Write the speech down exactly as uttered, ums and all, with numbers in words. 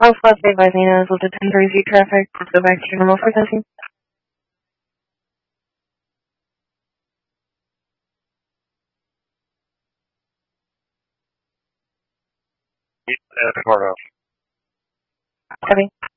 Alpha State by Nina is with the ten three Z traffic. Let's go back to normal frequency. East, uh, Port of. Copy.